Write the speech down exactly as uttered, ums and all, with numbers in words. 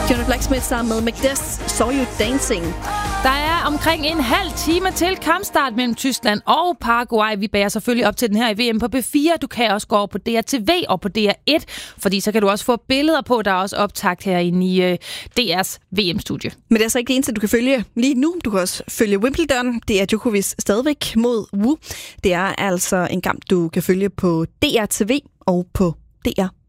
Fiona Blacksmith sammen med Macbeth, Saw You Dancing. Der er omkring en halv time til kampstart mellem Tyskland og Paraguay. Vi bærer selvfølgelig op til den her i V M på B fire. Du kan også gå over på D R T V og på D R et, fordi så kan du også få billeder på. Der er også optakt herinde i uh, D R's V M-studie. Men det er så ikke det eneste, du kan følge lige nu. Du kan også følge Wimbledon. Det er Djokovic stadigvæk mod Wu. Det er altså en kamp, du kan følge på D R T V og på D R